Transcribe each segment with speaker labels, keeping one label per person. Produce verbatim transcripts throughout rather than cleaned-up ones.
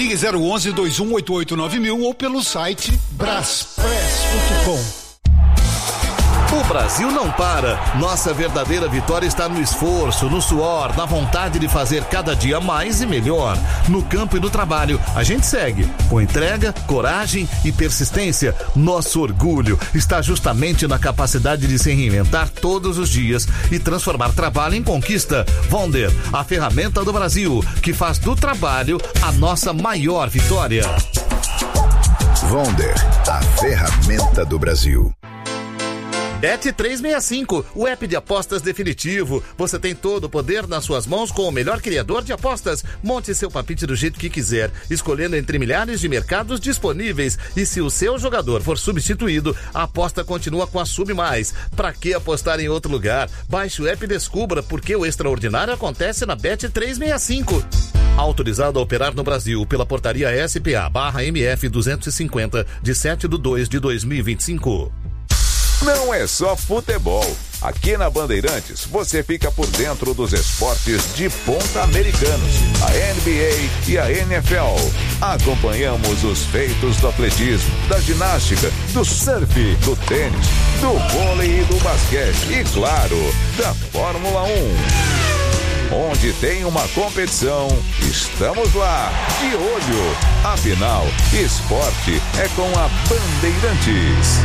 Speaker 1: Ligue zero onze, dois um oito oito nove mil ou pelo site braspress ponto com.
Speaker 2: O Brasil não para. Nossa verdadeira vitória está no esforço, no suor, na vontade de fazer cada dia mais e melhor. No campo e no trabalho, a gente segue com entrega, coragem e persistência. Nosso orgulho está justamente na capacidade de se reinventar todos os dias e transformar trabalho em conquista. Vonder, a ferramenta do Brasil, que faz do trabalho a nossa maior vitória.
Speaker 3: Vonder, a ferramenta do Brasil.
Speaker 2: Bet trezentos e sessenta e cinco, o app de apostas definitivo. Você tem todo o poder nas suas mãos com o melhor criador de apostas. Monte seu palpite do jeito que quiser, escolhendo entre milhares de mercados disponíveis. E se o seu jogador for substituído, a aposta continua com a Sub Mais. Pra que apostar em outro lugar? Baixe o app e descubra porque o extraordinário acontece na Bet trezentos e sessenta e cinco. Autorizado a operar no Brasil pela portaria S P A barra M F duzentos e cinquenta, de sete de dois de dois mil e vinte e cinco.
Speaker 4: Não é só futebol. Aqui na Bandeirantes você fica por dentro dos esportes de ponta americanos, a N B A e a N F L. Acompanhamos os feitos do atletismo, da ginástica, do surf, do tênis, do vôlei e do basquete e, claro, da Fórmula um. Onde tem uma competição, estamos lá, de olho. Afinal, esporte é com a Bandeirantes.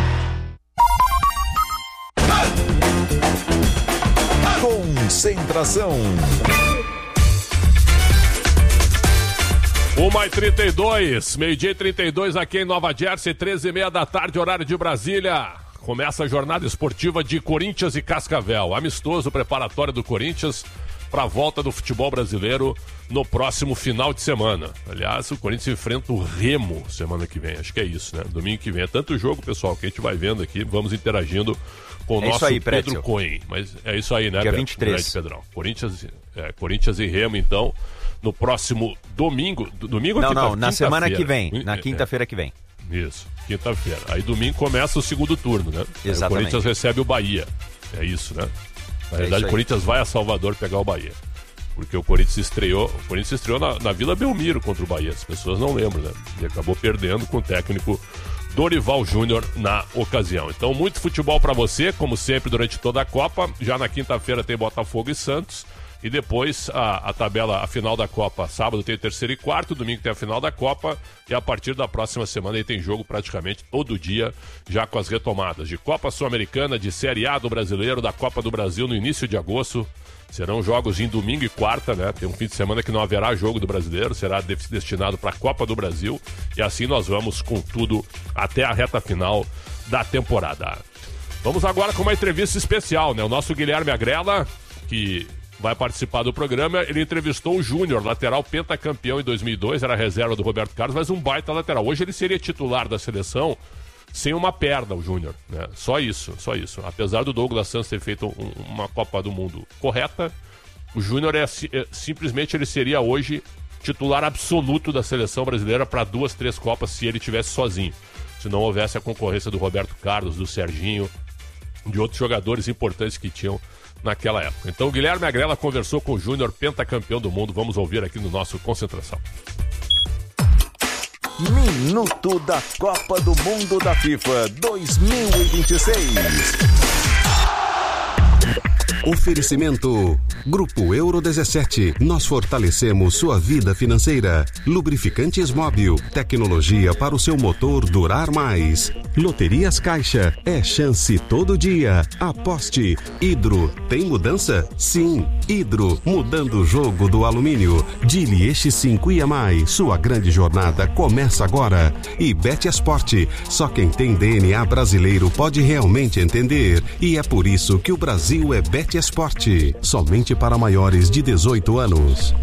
Speaker 4: Concentração.
Speaker 5: uma e trinta e dois, meio-dia e trinta e dois aqui em Nova Jersey, treze e meia da tarde, horário de Brasília. Começa a jornada esportiva de Corinthians e Cascavel. Amistoso preparatório do Corinthians para a volta do futebol brasileiro no próximo final de semana. Aliás, o Corinthians enfrenta o Remo semana que vem. Acho que é isso, né? Domingo que vem. É tanto jogo, pessoal, que a gente vai vendo aqui. Vamos interagindo com o é nosso aí, Pedro Cohen. Mas é isso aí, né,
Speaker 6: dia
Speaker 5: Pedro?
Speaker 6: vinte e três.
Speaker 5: Pedrão. Corinthians, é, Corinthians e Remo, então, no próximo domingo. Domingo
Speaker 6: não,
Speaker 5: ou
Speaker 6: não, na semana que vem. Na quinta-feira
Speaker 5: é.
Speaker 6: que vem.
Speaker 5: Isso, quinta-feira. Aí domingo começa o segundo turno, né?
Speaker 6: Exatamente.
Speaker 5: Aí o Corinthians recebe o Bahia. É isso, né? Na verdade, é o Corinthians vai a Salvador pegar o Bahia. Porque o Corinthians estreou, o Corinthians estreou na, na Vila Belmiro contra o Bahia. As pessoas não lembram, né? E acabou perdendo com o técnico Dorival Júnior na ocasião. Então, muito futebol para você, como sempre, durante toda a Copa. Já na quinta-feira tem Botafogo e Santos. E depois a, a tabela, a final da Copa. Sábado tem o terceiro e quarto, domingo tem a final da Copa. E a partir da próxima semana aí tem jogo praticamente todo dia, já com as retomadas de Copa Sul-Americana, de Série A do Brasileiro, da Copa do Brasil no início de agosto. Serão jogos em domingo e quarta, né? Tem um fim de semana que não haverá jogo do Brasileiro, será destinado para a Copa do Brasil. E assim nós vamos com tudo até a reta final da temporada. Vamos agora com uma entrevista especial, né? O nosso Guilherme Agrela, que vai participar do programa, ele entrevistou o Júnior, lateral pentacampeão em dois mil e dois, era reserva do Roberto Carlos, mas um baita lateral. Hoje ele seria titular da seleção sem uma perna, o Júnior, né? Só isso, só isso. Apesar do Douglas Santos ter feito um, uma Copa do Mundo correta, o Júnior é, é simplesmente ele seria hoje titular absoluto da seleção brasileira para duas, três Copas se ele tivesse sozinho. Se não houvesse a concorrência do Roberto Carlos, do Serginho, de outros jogadores importantes que tinham naquela época. Então o Guilherme Agrela conversou com o Júnior, pentacampeão do mundo. Vamos ouvir aqui no nosso Concentração.
Speaker 4: Minuto da Copa do Mundo da FIFA dois mil e vinte e seis.
Speaker 7: Oferecimento Grupo Euro dezessete. Nós fortalecemos sua vida financeira. Lubrificantes Móbil. Tecnologia para o seu motor durar mais. Loterias Caixa. É chance todo dia. Aposte. Hidro. Tem mudança? Sim. Hidro. Mudando o jogo do alumínio. Dili X cinco I A mais. Sua grande jornada começa agora. E Betesporte. Só quem tem D N A brasileiro pode realmente entender. E é por isso que o Brasil é Betesporte. Somente para maiores de dezoito anos.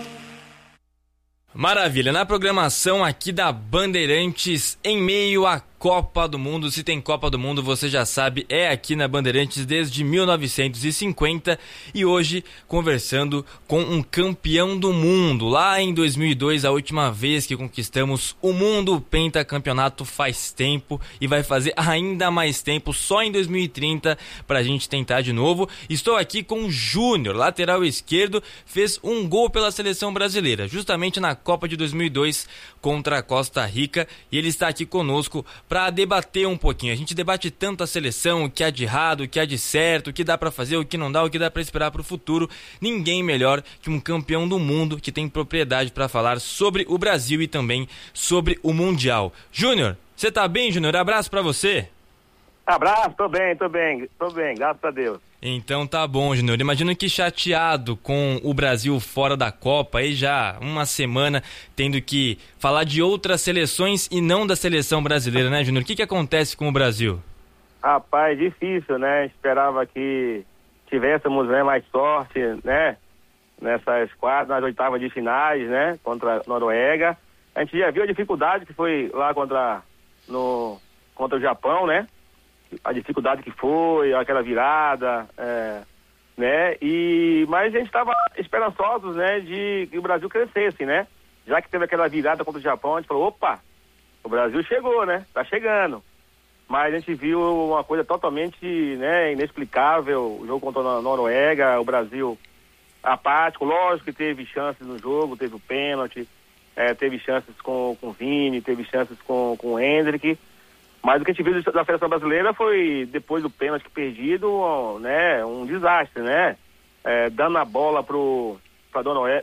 Speaker 8: Maravilha, na programação aqui da Bandeirantes, em meio a Copa do Mundo. Se tem Copa do Mundo, você já sabe, é aqui na Bandeirantes desde mil novecentos e cinquenta e hoje conversando com um campeão do mundo. Lá em dois mil e dois, a última vez que conquistamos o mundo, o pentacampeonato faz tempo e vai fazer ainda mais tempo, só em dois mil e trinta, pra gente tentar de novo. Estou aqui com o Júnior, lateral esquerdo, fez um gol pela seleção brasileira, justamente na Copa de dois mil e dois contra a Costa Rica, e ele está aqui conosco para debater um pouquinho. A gente debate tanto a seleção, o que há de errado, o que há de certo, o que dá para fazer, o que não dá, o que dá para esperar para o futuro. Ninguém melhor que um campeão do mundo que tem propriedade para falar sobre o Brasil e também sobre o Mundial. Júnior, você tá bem, Júnior? Abraço para você.
Speaker 9: Abraço, tô bem, tô bem, tô bem, graças a Deus.
Speaker 8: Então tá bom, Júnior. Imagino que chateado com o Brasil fora da Copa, aí já uma semana tendo que falar de outras seleções e não da seleção brasileira, né, Júnior? O que que acontece com o Brasil?
Speaker 9: Rapaz, difícil, né? Esperava que tivéssemos, né, mais sorte, né? Nessas quatro, nas oitavas de finais, né? Contra a Noruega. A gente já viu a dificuldade que foi lá contra, no, contra o Japão, né? A dificuldade que foi, aquela virada, é, né? E, mas a gente estava esperançosos, né? De que o Brasil crescesse, né? Já que teve aquela virada contra o Japão, a gente falou, opa, o Brasil chegou, né? Tá chegando. Mas a gente viu uma coisa totalmente, né, inexplicável, o jogo contra a Noruega, o Brasil apático, lógico que teve chances no jogo, teve o pênalti, é, teve chances com, com o Vini, teve chances com, com o Hendrick. Mas o que a gente viu da seleção brasileira foi, depois do pênalti perdido, né, um desastre, né? É, dando a bola para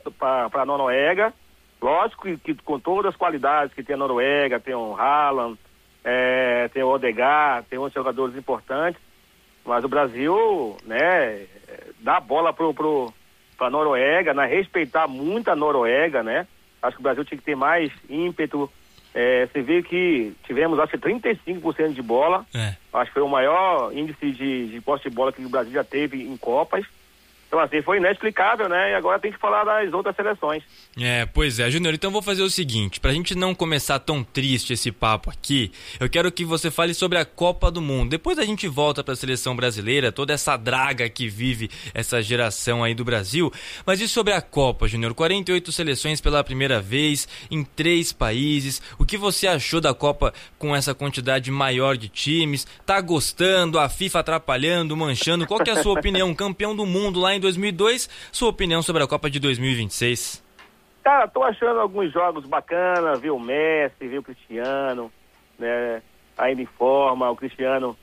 Speaker 9: a Noruega. Lógico que, que com todas as qualidades que tem a Noruega, tem o Haaland, é, tem o Odegaard, tem outros jogadores importantes. Mas o Brasil, né, dá a bola para a Noruega, né, respeitar muito a Noruega, né? Acho que o Brasil tinha que ter mais ímpeto. É, você vê que tivemos, acho que trinta e cinco por cento de bola. É. Acho que foi o maior índice de, de posse de bola que o Brasil já teve em Copas. Então, assim, foi inexplicável, né? E agora tem que falar das outras seleções.
Speaker 8: É, pois é, Júnior, então vou fazer o seguinte, pra gente não começar tão triste esse papo aqui, eu quero que você fale sobre a Copa do Mundo. Depois a gente volta pra seleção brasileira, toda essa draga que vive essa geração aí do Brasil. Mas e sobre a Copa, Júnior? quarenta e oito seleções pela primeira vez, em três países. O que você achou da Copa com essa quantidade maior de times? Tá gostando? A FIFA atrapalhando, manchando? Qual que é a sua opinião? Campeão do mundo lá em dois mil e dois, sua opinião sobre a Copa de dois mil e vinte e seis?
Speaker 9: Cara, tô achando alguns jogos bacanas, ver o Messi, ver o Cristiano, né, ainda em forma. O Cristiano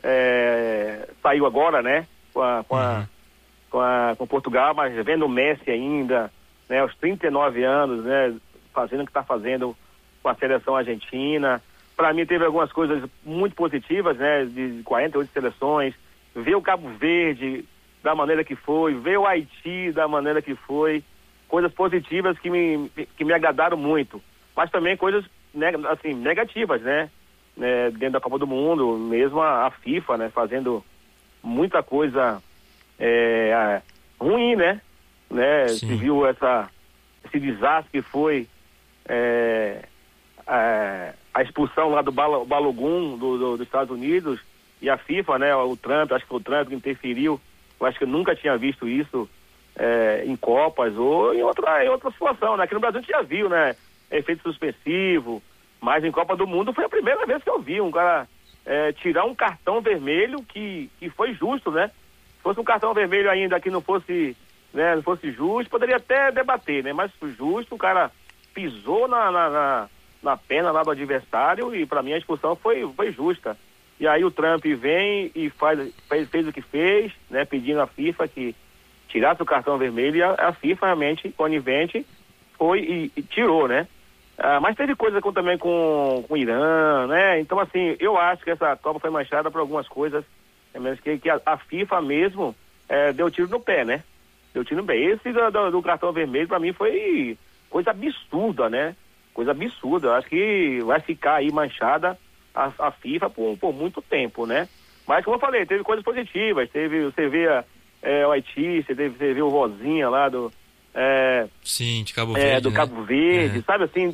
Speaker 9: é, saiu agora, né, com a, com, a, uhum. com, a, com Portugal, mas vendo o Messi ainda, né, aos trinta e nove anos, né, fazendo o que está fazendo com a seleção argentina. Para mim teve algumas coisas muito positivas, né, de quarenta e oito seleções, ver o Cabo Verde da maneira que foi, ver o Haiti da maneira que foi, coisas positivas que me, que me agradaram muito, mas também coisas assim, negativas, né? né? Dentro da Copa do Mundo, mesmo a, a FIFA, né? Fazendo muita coisa é, ruim, né? né? Se viu essa, esse desastre que foi é, a, a expulsão lá do Balogun do, do, dos Estados Unidos, e a FIFA, né? O Trump, acho que foi o Trump que interferiu. Eu acho que eu nunca tinha visto isso é, em Copas ou em outra, em outra situação, né? Aqui no Brasil a gente já viu, né? Efeito suspensivo, mas em Copa do Mundo foi a primeira vez que eu vi um cara é, tirar um cartão vermelho que, que foi justo, né? Se fosse um cartão vermelho ainda que não fosse, né, não fosse justo, poderia até debater, né? Mas foi justo, o cara pisou na, na, na, na perna lá do adversário e para mim a expulsão foi, foi justa. E aí o Trump vem e faz, fez, fez o que fez, né, pedindo à FIFA que tirasse o cartão vermelho, e a, a FIFA realmente, conivente, foi e, e tirou, né? Ah, mas teve coisa com, também com, com o Irã, né? Então, assim, eu acho que essa Copa foi manchada por algumas coisas, é mesmo que, que a, a FIFA mesmo é, deu tiro no pé, né? Deu tiro no pé. Esse do, do, do cartão vermelho, pra mim, foi coisa absurda, né? Coisa absurda. Eu acho que vai ficar aí manchada A, a FIFA por, por muito tempo, né? Mas, como eu falei, teve coisas positivas. Teve, você vê a, é, o Haiti, você, teve, você vê o Vozinha lá do... É,
Speaker 8: Sim, de Cabo
Speaker 9: é,
Speaker 8: Verde,
Speaker 9: do
Speaker 8: né?
Speaker 9: Cabo Verde, é. Sabe assim?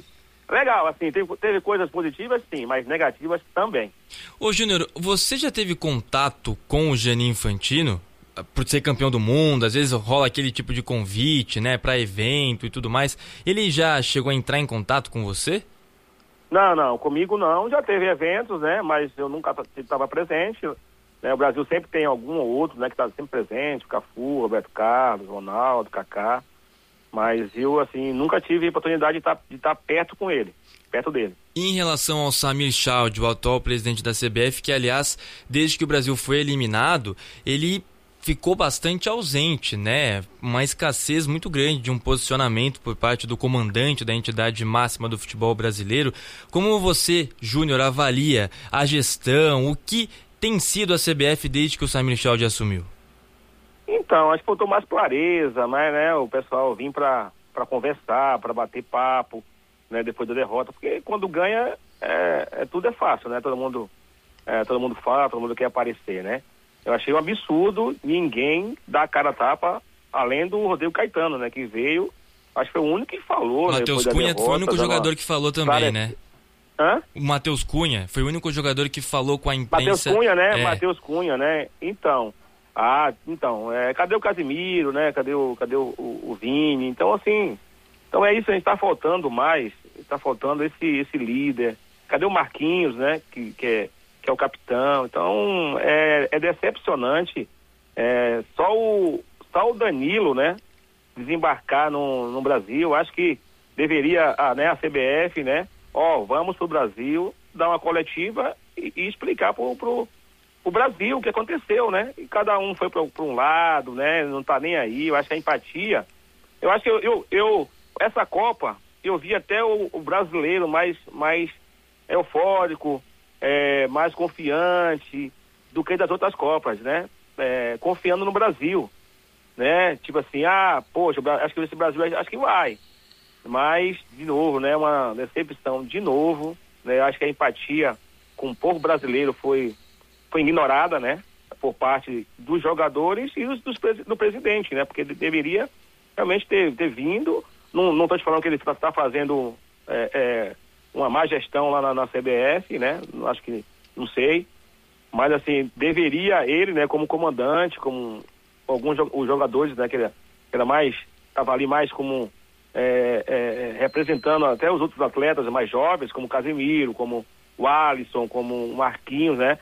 Speaker 9: legal, assim, teve, teve coisas positivas, sim, mas negativas também.
Speaker 8: Ô, Júnior, você já teve contato com o Gianni Infantino? Por ser campeão do mundo, às vezes rola aquele tipo de convite, né, para evento e tudo mais. Ele já chegou a entrar em contato com você?
Speaker 9: Não, não, comigo não. Já teve eventos, né, mas eu nunca estava presente. Né, o Brasil sempre tem algum ou outro, né, que está sempre presente, Cafu, Roberto Carlos, Ronaldo, Kaká. Mas eu, assim, nunca tive a oportunidade de estar de estar perto com ele, perto dele.
Speaker 8: E em relação ao Samir Chowdhury, o atual presidente da C B F, que, aliás, desde que o Brasil foi eliminado, ele ficou bastante ausente, né? Uma escassez muito grande de um posicionamento por parte do comandante da entidade máxima do futebol brasileiro. Como você, Júnior, avalia a gestão, o que tem sido a C B F desde que o Samir Chowdhury assumiu?
Speaker 9: Então, acho que faltou mais clareza, mas, né, o pessoal vir para para conversar, para bater papo, né, depois da derrota, porque quando ganha, é, é, tudo é fácil, né? Todo mundo, é, todo mundo fala, todo mundo quer aparecer, né? Eu achei um absurdo ninguém dar a cara a tapa, além do Rodrigo Caetano, né? Que veio, acho que foi o único que falou.
Speaker 8: Matheus
Speaker 9: né,
Speaker 8: Cunha
Speaker 9: derrota,
Speaker 8: foi o único jogador
Speaker 9: uma...
Speaker 8: que falou também,
Speaker 9: Claro,
Speaker 8: né?
Speaker 9: Hã?
Speaker 8: O Matheus Cunha foi o único jogador que falou com a imprensa.
Speaker 9: Matheus Cunha, né?
Speaker 8: É.
Speaker 9: Matheus Cunha, né? Então, ah, então, é, cadê o Casimiro, né? Cadê o, cadê o, o, o Vini? Então, assim, então é isso, a gente tá faltando mais, tá faltando esse, esse líder. Cadê o Marquinhos, né? Que, que é... que é o capitão. Então, é, é decepcionante. É, só, o, só o Danilo, né, desembarcar no, no Brasil. Acho que deveria, a, né, a C B F, né, ó, vamos pro Brasil, dar uma coletiva e, e explicar pro, pro, pro Brasil o que aconteceu, né? E cada um foi para um lado, né, não tá nem aí. Eu acho que a empatia... Eu acho que eu, eu, eu essa Copa, eu vi até o, o brasileiro mais, mais eufórico, É, mais confiante do que das outras Copas, né? É, confiando no Brasil, né? Tipo assim, ah, poxa, acho que esse Brasil, acho que vai. Mas, de novo, né? Uma decepção de novo, né? Acho que a empatia com o povo brasileiro foi, foi ignorada, né? Por parte dos jogadores e dos, dos, do presidente, né? Porque ele deveria realmente ter, ter vindo. Não, não tô te falando que ele está fazendo... É, é, uma má gestão lá na, na C B F, né? Acho que, não sei, mas assim, deveria ele, né, como comandante, como alguns os jogadores, né, que era, que era mais, estava ali mais como é, é, representando até os outros atletas mais jovens, como o Casemiro, como o Alisson, como o Marquinhos, né?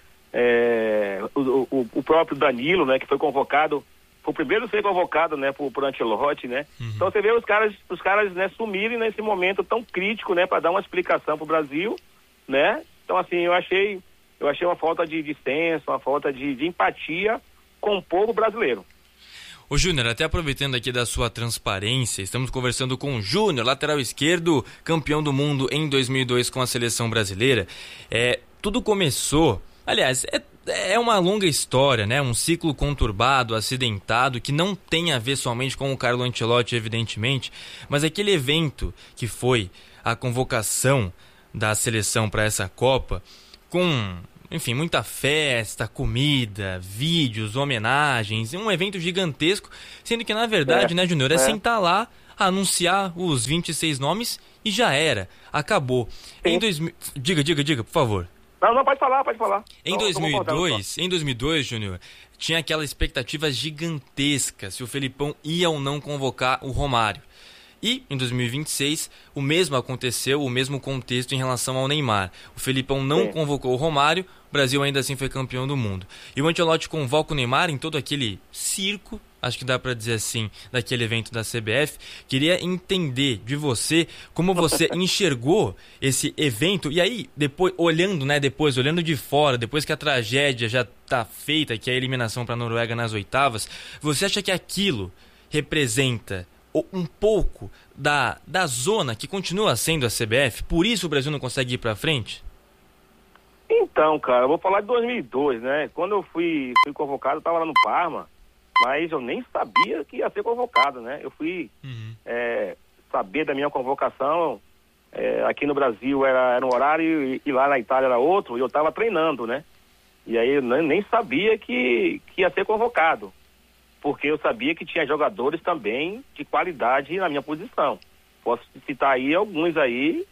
Speaker 9: É, o, o, o próprio Danilo, né, que foi convocado, foi o primeiro a ser convocado, né, por, por Ancelotti, né? Uhum. Então você vê os caras, os caras, né, sumirem nesse momento tão crítico, né, para dar uma explicação pro Brasil, né? Então assim, eu achei, eu achei uma falta de, de senso, uma falta de, de empatia com o povo brasileiro.
Speaker 8: Ô Júnior, até aproveitando aqui da sua transparência, estamos conversando com o Júnior, lateral esquerdo, campeão do mundo em dois mil e dois com a seleção brasileira. É, tudo começou, aliás, é É uma longa história, né? Um ciclo conturbado, acidentado, que não tem a ver somente com o Carlo Ancelotti, evidentemente, mas aquele evento que foi a convocação da seleção para essa Copa, com, enfim, muita festa, comida, vídeos, homenagens, um evento gigantesco, sendo que, na verdade, é, né, Júnior, é, é sentar lá, anunciar os vinte e seis nomes e já era, acabou. Em dois mil... Diga, diga, diga, por favor.
Speaker 9: Não, não, pode falar, pode falar.
Speaker 8: Em dois mil e dois, em dois mil e dois, Júnior, tinha aquela expectativa gigantesca se o Felipão ia ou não convocar o Romário. E, em dois mil e vinte e seis, o mesmo aconteceu, o mesmo contexto em relação ao Neymar. O Felipão não Sim. convocou o Romário, o Brasil ainda assim foi campeão do mundo. E o Ancelotti convoca o Neymar em todo aquele circo, acho que dá para dizer assim, daquele evento da C B F. Queria entender de você como você enxergou esse evento. E aí, depois, olhando, né, depois, olhando de fora, depois que a tragédia já tá feita, que é a eliminação para a Noruega nas oitavas, você acha que aquilo representa um pouco da, da zona que continua sendo a C B F? Por isso o Brasil não consegue ir para frente?
Speaker 9: Então, cara, eu vou falar de dois mil e dois, né? Quando eu fui, fui convocado, eu tava lá no Parma, mas eu nem sabia que ia ser convocado, né? Eu fui uhum. é, saber da minha convocação, é, aqui no Brasil era, era um horário e, e lá na Itália era outro, e eu tava treinando, né? E aí eu nem, nem sabia que, que ia ser convocado, porque eu sabia que tinha jogadores também de qualidade na minha posição. Posso citar aí alguns aí,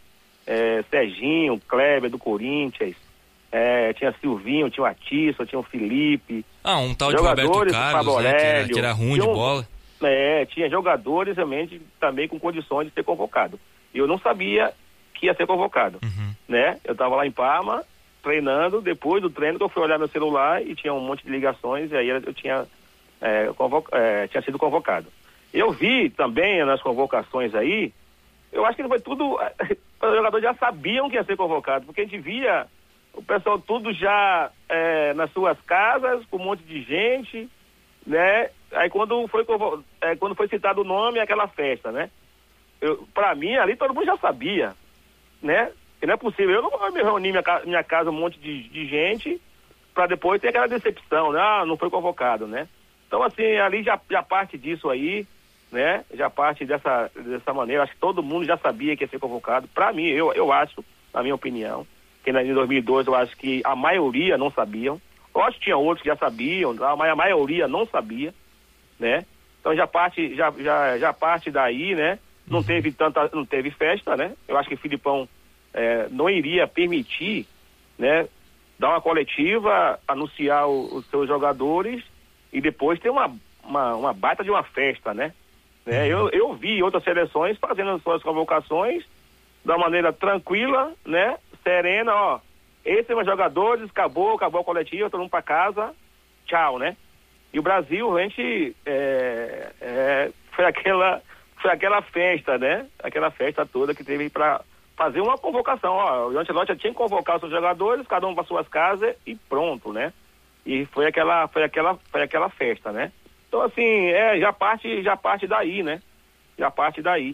Speaker 9: é, Serginho, Kleber do Corinthians, é, tinha Silvinho, tinha o Atiça, tinha o Felipe.
Speaker 8: Ah, um tal de Roberto Carlos, né, que, era, que era ruim de
Speaker 9: um,
Speaker 8: bola.
Speaker 9: É, tinha jogadores realmente também com condições de ser convocado. E eu não sabia que ia ser convocado, uhum. né? Eu estava lá em Parma, treinando, depois do treino que eu fui olhar meu celular e tinha um monte de ligações e aí eu tinha, é, convoca, é, tinha sido convocado. Eu vi também nas convocações aí, eu acho que foi tudo, os jogadores já sabiam que ia ser convocado, porque a gente via o pessoal tudo já é, nas suas casas, com um monte de gente, né? Aí quando foi, é, quando foi citado o nome, aquela festa, né? Eu, pra mim, ali todo mundo já sabia, né? E não é possível, eu não vou me reunir minha, minha casa um monte de, de gente pra depois ter aquela decepção, né? Ah, não foi convocado, né? Então, assim, ali já, já parte disso aí, né? Já parte dessa, dessa maneira, acho que todo mundo já sabia que ia ser convocado. Pra mim, eu, eu acho, na minha opinião, que em dois mil e dois eu acho que a maioria não sabiam. Eu acho que tinha outros que já sabiam, mas a maioria não sabia, né? Então já parte, já, já, já parte daí, né? Não teve tanta, não teve festa, né? Eu acho que o Filipão é, não iria permitir, né? Dar uma coletiva, anunciar o, os seus jogadores e depois ter uma, uma, uma baita de uma festa, né? né? Eu, eu vi outras seleções fazendo as suas convocações da maneira tranquila, né? Serena, ó. Esses são os jogadores, acabou, acabou a coletiva, todo mundo pra casa, tchau, né? E o Brasil, a gente, é, é, foi aquela... Foi aquela festa, né? Aquela festa toda que teve para fazer uma convocação. Ó, o Ancelotti já tinha que convocar os seus jogadores, cada um para suas casas e pronto, né? E foi aquela, foi aquela, foi aquela festa, né? Então, assim, é, já parte, já parte daí, né? Já parte daí.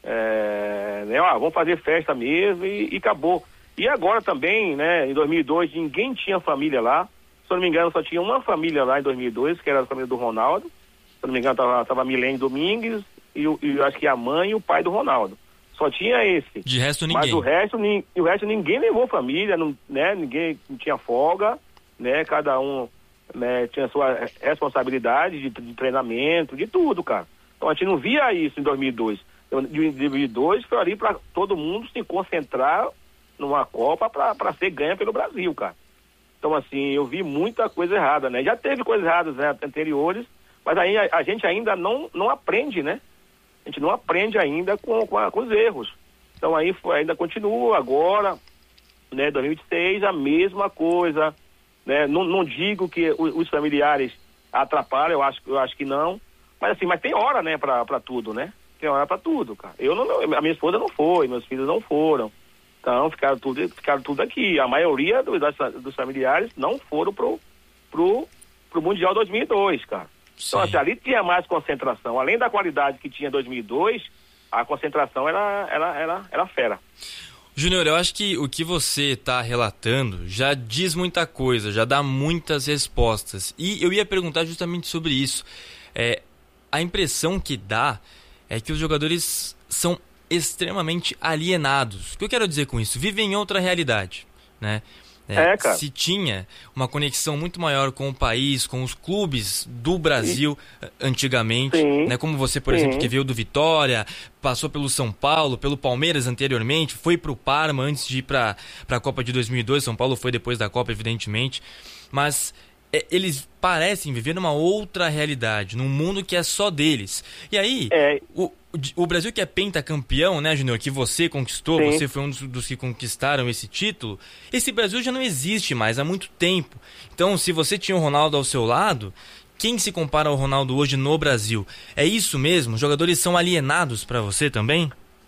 Speaker 9: É, né? Ó, vamos fazer festa mesmo e, e acabou. E agora também, né? Em dois mil e dois, ninguém tinha família lá. Se eu não me engano, só tinha uma família lá em dois mil e dois, que era a família do Ronaldo. Se eu não me engano, tava, tava Milene Domingues, E, e eu acho que a mãe e o pai do Ronaldo. Só tinha esse.
Speaker 8: De resto, ninguém.
Speaker 9: Mas o resto, ni, o resto ninguém levou família, não, né? Ninguém não tinha folga, né? Cada um, né, tinha sua responsabilidade de, de treinamento, de tudo, cara. Então a gente não via isso em dois mil e dois. Em dois mil e dois foi ali para todo mundo se concentrar numa Copa para ser ganha pelo Brasil, cara. Então, assim, eu vi muita coisa errada, né? Já teve coisas erradas, né, anteriores, mas aí a, a gente ainda não, não aprende, né? A gente não aprende ainda com, com, a, com os erros. Então aí foi, ainda continua agora, né, dois mil e seis, a mesma coisa, né? Não, não digo que os, os familiares atrapalham, eu acho, eu acho que não, mas assim, mas tem hora, né, pra, pra tudo, né? Tem hora pra tudo, cara. Eu não, a minha esposa não foi, meus filhos não foram, então ficaram tudo, ficaram tudo aqui. A maioria dos, dos familiares não foram pro, pro, pro Mundial dois mil e dois, cara. Então, assim, ali tinha mais concentração. Além da qualidade que tinha em dois mil e dois, a concentração era, era, era, era fera.
Speaker 8: Júnior, eu acho que o que você está relatando já diz muita coisa, já dá muitas respostas. E eu ia perguntar justamente sobre isso. É, a impressão que dá é que os jogadores são extremamente alienados. O que eu quero dizer com isso? Vivem em outra realidade, né? É, é, se tinha uma conexão muito maior com o país, com os clubes do Brasil Sim. antigamente, Sim. né? Como você, por Sim. exemplo, que veio do Vitória, passou pelo São Paulo, pelo Palmeiras anteriormente, foi pro Parma antes de ir para a Copa de dois mil e dois, São Paulo foi depois da Copa, evidentemente, mas é, eles parecem viver numa outra realidade, num mundo que é só deles. E aí, é. o, o Brasil que é pentacampeão, né, Júnior, que você conquistou, Sim. você foi um dos, dos que conquistaram esse título, esse Brasil já não existe mais há muito tempo. Então, se você tinha o Ronaldo ao seu lado, quem se compara ao Ronaldo hoje no Brasil? É isso mesmo? Os jogadores são alienados para você também?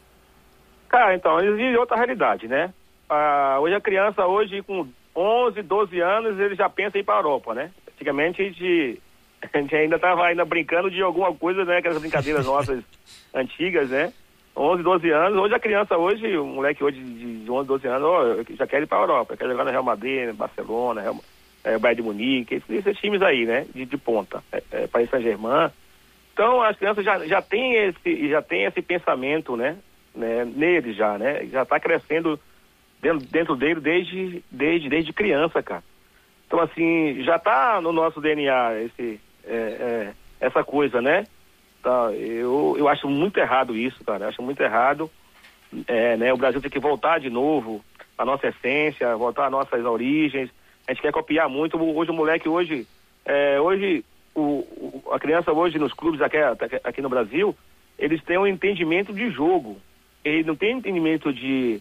Speaker 9: Cara, então, existe outra realidade, né? Ah, hoje a criança, hoje com onze, doze anos, ele já pensa em ir para a Europa, né? Antigamente a gente, a gente ainda estava ainda brincando de alguma coisa, né? Aquelas brincadeiras nossas antigas, né? onze, doze anos. Hoje a criança, hoje, o moleque hoje de onze, doze anos, oh, já quer ir para a Europa, quer jogar no Real Madrid, Barcelona, Real, é, Bayern de Munique, esses, esses times aí, né? De, de ponta, é, é, Paris Saint-Germain. Então as crianças já, já têm esse, já tem esse pensamento, né? né? Neles já, né? Já está crescendo dentro, dentro dele desde, desde, desde criança, cara. Então, assim, já está no nosso D N A esse, é, é, essa coisa, né? Tá, eu, eu acho muito errado isso, cara. Eu acho muito errado, É, né? O Brasil tem que voltar de novo à nossa essência, voltar às nossas origens. A gente quer copiar muito. Hoje o moleque, hoje, é, hoje o, o, a criança hoje nos clubes aqui, aqui no Brasil, eles têm um entendimento de jogo. Ele não tem entendimento de,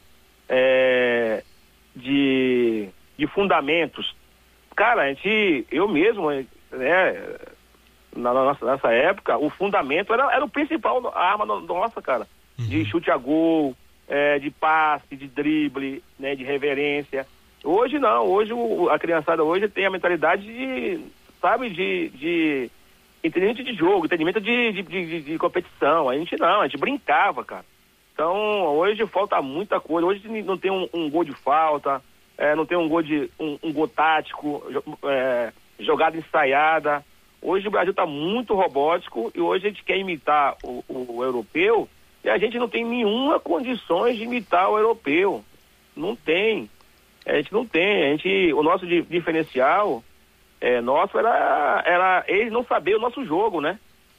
Speaker 9: é, de, de fundamentos. Cara, a gente, eu mesmo, né, na nossa, nessa época, o fundamento era, era o principal, a arma nossa, cara. Uhum. De chute a gol, é, de passe, de drible, né, de reverência. Hoje não, hoje o, a criançada hoje tem a mentalidade de, sabe, de, de entendimento de jogo, entendimento de, de, de, de competição. A gente não, a gente brincava, cara. Então, hoje falta muita coisa. Hoje não tem um, um gol de falta, é, não tem um gol de um, um gol tático, é, jogada ensaiada. Hoje o Brasil está muito robótico e hoje a gente quer imitar o, o, o europeu e a gente não tem nenhuma condições de imitar o europeu. Não tem. A gente não tem. A gente, o nosso diferencial é, nosso era, era eles não saber o nosso jogo, né?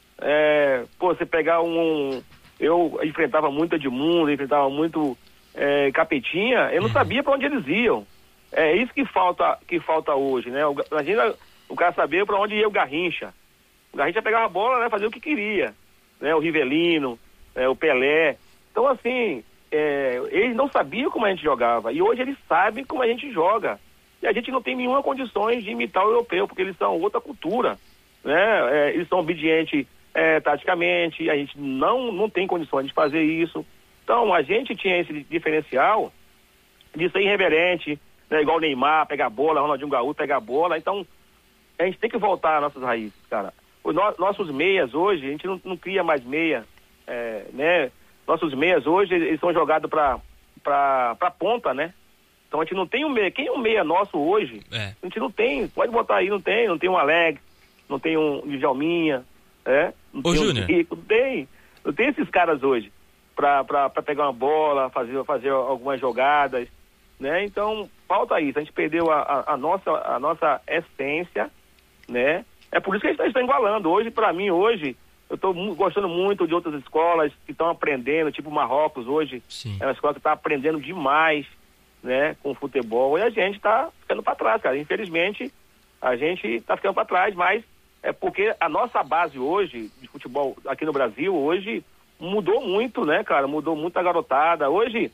Speaker 9: É, pô, você pegar um... Eu enfrentava muito Edmundo, enfrentava muito é, Capetinha, eu não sabia para onde eles iam. É isso que falta, que falta hoje, né? O, imagina o cara saber para onde ia o Garrincha. O Garrincha pegava a bola, né, fazia o que queria. Né? O Rivelino, é, o Pelé. Então, assim, é, eles não sabiam como a gente jogava. E hoje eles sabem como a gente joga. E a gente não tem nenhuma condições de imitar o europeu, porque eles são outra cultura. Né? É, eles são obedientes é, taticamente, a gente não, não tem condições de fazer isso. Então, a gente tinha esse diferencial de ser irreverente, né? Igual o Neymar, pegar a bola, Ronaldinho Gaúcho pegar a bola. Então, a gente tem que voltar às nossas raízes, cara. Os no, nossos meias hoje, a gente não, não cria mais meia, é, né? Nossos meias hoje, eles são jogados pra, pra, pra ponta, né? Então a gente não tem um meia. Quem é um meia nosso hoje? É. A gente não tem, pode botar aí, não tem, não tem um Alex, não tem um Djalminha, é? Não
Speaker 8: Ô,
Speaker 9: tem
Speaker 8: Júnior.
Speaker 9: Um, não tem, não tem esses caras hoje pra, pra, pra pegar uma bola, fazer, fazer algumas jogadas, né? Então, falta isso, a gente perdeu a, a, a, nossa, a nossa essência, né? É por isso que a gente está igualando. Hoje, para mim, hoje, eu estou gostando muito de outras escolas que estão aprendendo, tipo Marrocos hoje. Sim. É uma escola que está aprendendo demais, né, com o futebol. E a gente está ficando para trás, cara. Infelizmente, a gente está ficando para trás, mas é porque a nossa base hoje, de futebol aqui no Brasil, hoje, mudou muito, né, cara? Mudou muito a garotada. Hoje,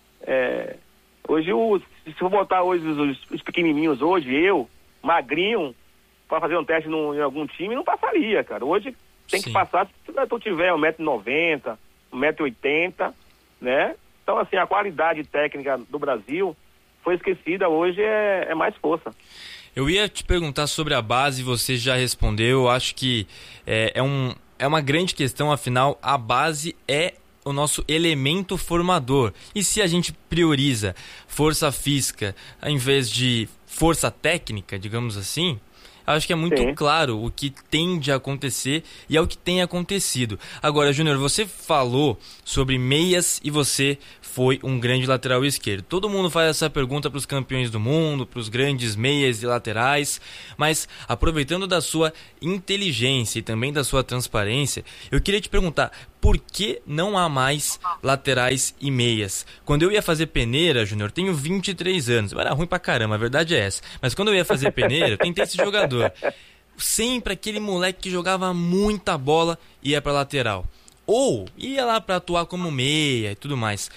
Speaker 9: é, hoje o, se eu botar hoje os, os pequenininhos hoje, eu, magrinho, para fazer um teste no, em algum time, não passaria, cara. Hoje tem Sim. que passar, se tu tiver um metro e noventa, um metro e oitenta, né? Então, assim, a qualidade técnica do Brasil foi esquecida, hoje é, é mais força.
Speaker 8: Eu ia te perguntar sobre a base, você já respondeu. Eu acho que é, é, um, é uma grande questão, afinal, a base é o nosso elemento formador. E se a gente prioriza força física ao invés de força técnica, digamos assim, acho que é muito Sim. claro o que tende a acontecer e é o que tem acontecido. Agora, Júnior, você falou sobre meias e você foi um grande lateral esquerdo. Todo mundo faz essa pergunta para os campeões do mundo, para os grandes meias e laterais, mas aproveitando da sua inteligência e também da sua transparência, eu queria te perguntar, por que não há mais laterais e meias? Quando eu ia fazer peneira, Júnior, tenho vinte e três anos. Eu era ruim pra caramba, a verdade é essa. Mas quando eu ia fazer peneira, eu tentei esse jogador. Sempre aquele moleque que jogava muita bola ia pra lateral. Ou ia lá pra atuar como meia e tudo mais.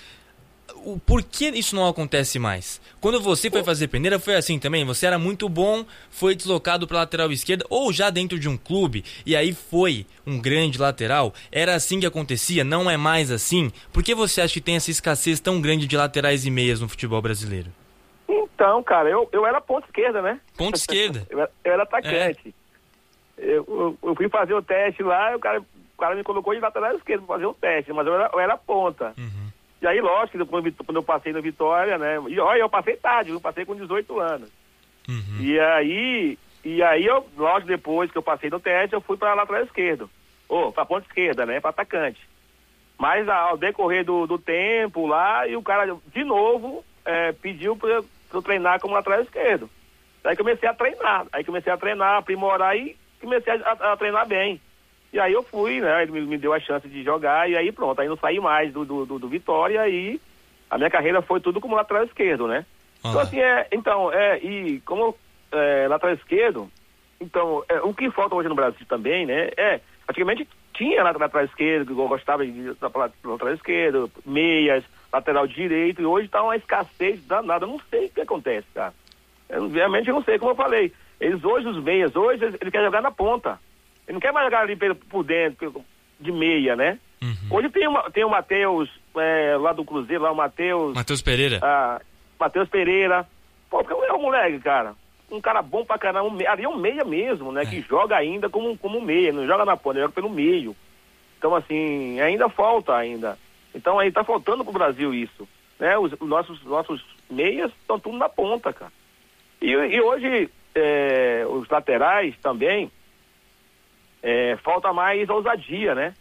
Speaker 8: O, por que isso não acontece mais? Quando você foi fazer peneira, foi assim também? Você era muito bom, foi deslocado para lateral esquerda, ou já dentro de um clube, e aí foi um grande lateral? Era assim que acontecia? Não é mais assim? Por que você acha que tem essa escassez tão grande de laterais e meias no futebol brasileiro?
Speaker 9: Então, cara, eu, eu era ponta esquerda, né?
Speaker 8: Ponta esquerda?
Speaker 9: eu, era, eu era atacante. É. Eu, eu, eu fui fazer o teste lá, o cara, o cara me colocou de lateral esquerdo para fazer o teste, mas eu era, eu era ponta. Uhum. E aí, lógico, depois, quando eu passei na Vitória, né? E olha, eu passei tarde, eu passei com dezoito anos. Uhum. E aí, e aí eu, lógico, depois que eu passei no teste, eu fui para lateral esquerdo. Ou para ponta esquerda, né? Para atacante. Mas ao decorrer do, do tempo lá, e o cara, de novo, é, pediu para eu treinar como lateral esquerdo. Aí comecei a treinar. Aí comecei a treinar, aprimorar e comecei a, a, a treinar bem. E aí eu fui, né? Ele me, me deu a chance de jogar e aí pronto, aí não saí mais do, do, do, do Vitória e aí a minha carreira foi tudo como lateral esquerdo, né? Ah. Então assim, é, então, é, e como é, lateral esquerdo, então, é, o que falta hoje no Brasil também, né? É, antigamente tinha lateral esquerdo, que eu gostava de lateral esquerdo, meias, lateral direito, e hoje tá uma escassez danada, eu não sei o que acontece, cara. Eu, realmente eu não sei, como eu falei, eles hoje, os meias, hoje ele, ele quer jogar na ponta. Ele não quer mais jogar ali por dentro, de meia, né? Uhum. Hoje tem, uma, tem o Matheus, é, lá do Cruzeiro, lá o Matheus...
Speaker 8: Matheus Pereira.
Speaker 9: Ah, Matheus Pereira. Pô, porque é um moleque, cara. Um cara bom pra caramba. Um, ali é um meia mesmo, né? É. Que joga ainda como, como meia. Não joga na ponta, ele joga pelo meio. Então, assim, ainda falta ainda. Então, aí tá faltando pro Brasil isso. Né? Os, os nossos, nossos meias estão tudo na ponta, cara. E, e hoje, é, os laterais também... É, falta mais ousadia, né?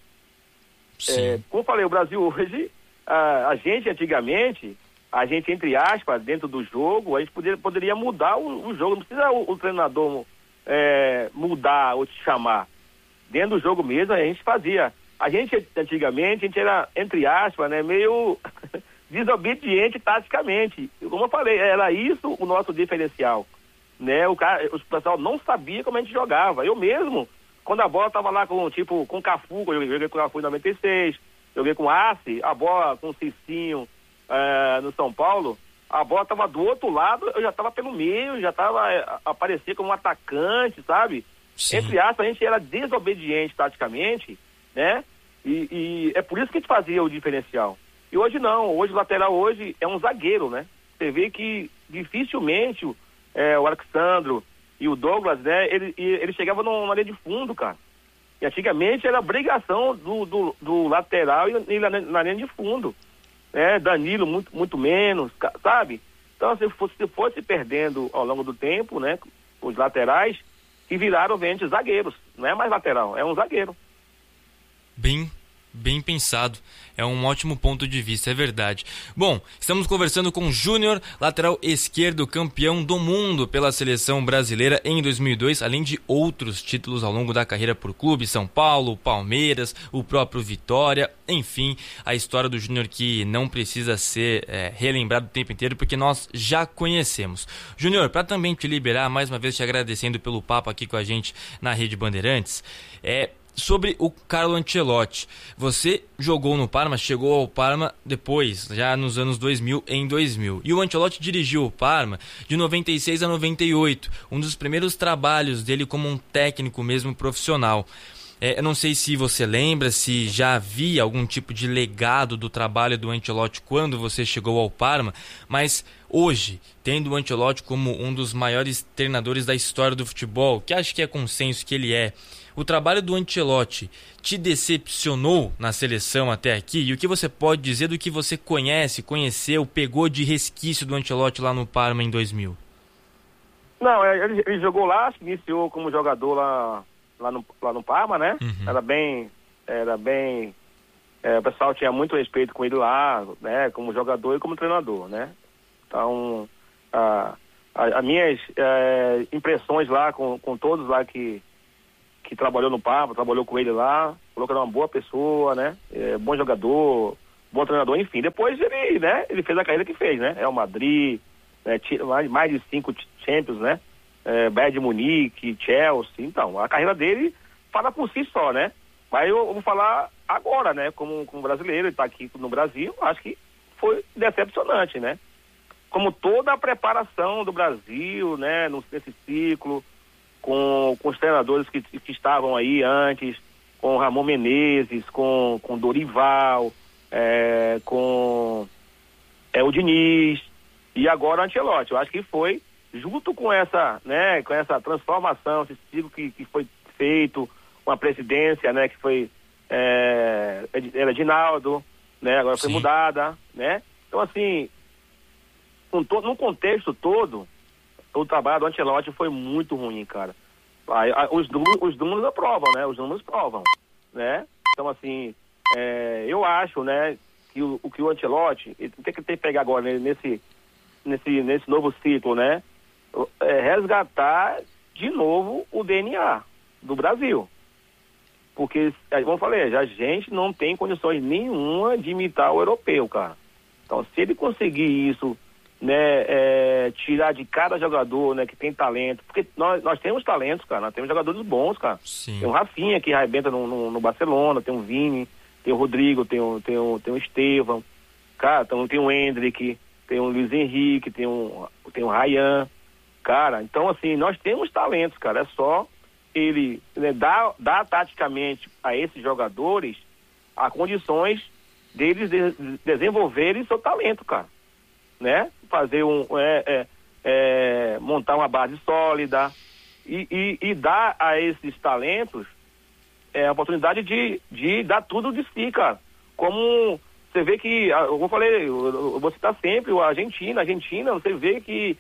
Speaker 9: É, como eu falei, o Brasil hoje, a, a gente antigamente, a gente, entre aspas, dentro do jogo, a gente poderia, poderia mudar o, o jogo. Não precisa o, o treinador é, mudar ou te chamar. Dentro do jogo mesmo, a gente fazia. A gente, antigamente, a gente era, entre aspas, né, meio desobediente taticamente. Como eu falei, era isso o nosso diferencial. Né? O, cara, o pessoal não sabia como a gente jogava. Eu mesmo... Quando a bola tava lá com, tipo, com o Cafu, eu joguei com o Cafu em noventa e seis, joguei com o Arce, a bola com o Cicinho é, no São Paulo, a bola tava do outro lado, eu já tava pelo meio, já tava, é, aparecia como um atacante, sabe? Sim. Entre aspas, a gente era desobediente taticamente, né? E, e é por isso que a gente fazia o diferencial. E hoje não, hoje o lateral hoje é um zagueiro, né? Você vê que dificilmente é, o Alexandro e o Douglas, né, ele, ele chegava numa linha de fundo, cara. E antigamente era obrigação do, do, do lateral e, e na, na linha de fundo. Né? Danilo, muito, muito menos, sabe? Então, se fosse, se fosse perdendo ao longo do tempo, né, os laterais, que viraram, obviamente, zagueiros. Não é mais lateral, é um zagueiro.
Speaker 8: Bem, bem pensado. É um ótimo ponto de vista, é verdade. Bom, estamos conversando com Júnior, lateral esquerdo, campeão do mundo pela seleção brasileira em dois mil e dois, além de outros títulos ao longo da carreira por clube, São Paulo, Palmeiras, o próprio Vitória, enfim, a história do Júnior que não precisa ser é, relembrada o tempo inteiro, porque nós já conhecemos. Júnior, para também te liberar, mais uma vez te agradecendo pelo papo aqui com a gente na Rede Bandeirantes, é... sobre o Carlo Ancelotti. Você jogou no Parma, chegou ao Parma depois, já nos anos dois mil, em dois mil. E o Ancelotti dirigiu o Parma de noventa e seis a noventa e oito, um dos primeiros trabalhos dele como um técnico mesmo profissional. É, eu não sei se você lembra, se já havia algum tipo de legado do trabalho do Ancelotti quando você chegou ao Parma, mas hoje, tendo o Ancelotti como um dos maiores treinadores da história do futebol, que acho que é consenso que ele é, o trabalho do Ancelotti te decepcionou na seleção até aqui? E o que você pode dizer do que você conhece, conheceu, pegou de resquício do Ancelotti lá no Parma em dois mil?
Speaker 9: Não, ele, ele jogou lá, iniciou como jogador lá, lá, no, lá no Parma, né? Uhum. Era bem... Era bem é, o pessoal tinha muito respeito com ele lá, né? Como jogador e como treinador, né? Então, a, a, as minhas é, impressões lá com, com todos lá que que trabalhou no Parma, trabalhou com ele lá, falou que era uma boa pessoa, né? É, bom jogador, bom treinador, enfim. Depois ele, né? Ele fez a carreira que fez, né? Real Madrid, né? mais de cinco Champions, né? É, Bayern de Munique, Chelsea. Então, a carreira dele fala por si só, né? Mas eu, eu vou falar agora, né? Como, como brasileiro, ele tá aqui no Brasil, acho que foi decepcionante, né? Como toda a preparação do Brasil, né? Nesse ciclo, Com, com os treinadores que, que estavam aí antes, com Ramon Menezes, com, com Dorival, é, com é, o Diniz e agora o Ancelotti. Eu acho que foi junto com essa, né, com essa transformação, esse ciclo que, que foi feito, com a presidência, né, que foi é, era Edinaldo, né, agora foi Sim. mudada, né? Então assim, com to, no contexto todo, o trabalho do Ancelotti foi muito ruim, cara. Os números, os números aprovam, né? Os números provam, né? Então, assim, é, eu acho, né, que o, o que o Ancelotti, o que ele tem que pegar agora né, nesse, nesse, nesse novo ciclo, né? É resgatar de novo o D N A do Brasil. Porque, como eu falei, a gente não tem condições nenhuma de imitar o europeu, cara. Então, se ele conseguir isso, né, é, tirar de cada jogador, né, que tem talento, porque nós, nós temos talentos, cara, nós temos jogadores bons, cara.
Speaker 8: Sim.
Speaker 9: Tem o Rafinha que arrebenta no, no, no Barcelona, tem o Vini, tem o Rodrigo, tem o, tem o, tem o Estevão, cara, então tem o Endrick, tem o Luiz Henrique, tem o, tem o Ryan, cara. Então, assim, nós temos talentos, cara, é só ele, né, dar, dar taticamente a esses jogadores as condições deles de, de desenvolverem seu talento, cara, né? Fazer um, é, é, é, montar uma base sólida e, e, e dar a esses talentos é, a oportunidade de, de dar tudo de si, cara. Como você vê que, eu falei, eu vou citar sempre a Argentina, a Argentina, você vê que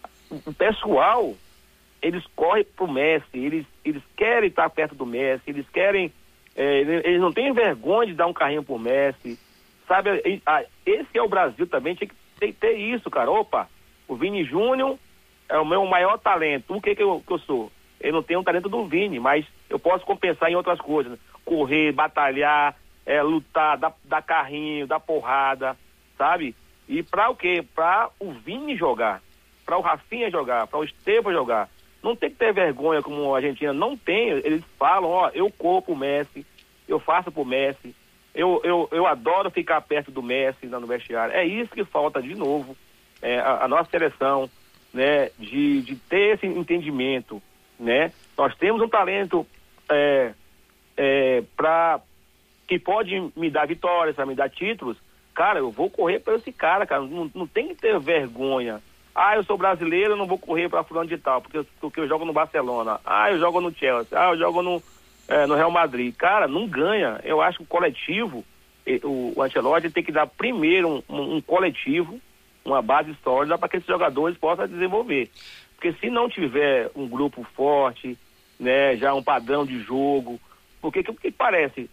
Speaker 9: o pessoal, eles correm pro Messi, eles, eles querem estar perto do Messi, eles querem, é, eles não têm vergonha de dar um carrinho pro Messi, sabe? Esse é o Brasil também, tinha que ter, ter isso, cara. Opa, o Vini Júnior é o meu maior talento. O que que eu, que eu sou? Eu não tenho o talento do Vini, mas eu posso compensar em outras coisas, né? Correr, batalhar, é, lutar, dar, dar carrinho, dar porrada, sabe? E pra o quê? Pra o Vini jogar, pra o Rafinha jogar, pra o Estevão jogar. Não tem que ter vergonha como a Argentina não tem. Eles falam, ó, eu corro pro Messi, eu faço pro Messi, eu, eu, eu adoro ficar perto do Messi no vestiário. É isso que falta de novo, é, a, a nossa seleção, né, de, de ter esse entendimento, né? Nós temos um talento é, é, pra, que pode me dar vitórias, pra me dar títulos. Cara, eu vou correr pra esse cara, cara. Não, não tem que ter vergonha. Ah, eu sou brasileiro, eu não vou correr para fulano de tal, porque eu, porque eu jogo no Barcelona. Ah, eu jogo no Chelsea. Ah, eu jogo no, é, no Real Madrid. Cara, não ganha. Eu acho que o coletivo, o, o Ancelotti tem que dar primeiro um, um, um coletivo, uma base sólida para que esses jogadores possam desenvolver. Porque se não tiver um grupo forte, né, já um padrão de jogo, porque o que, que parece?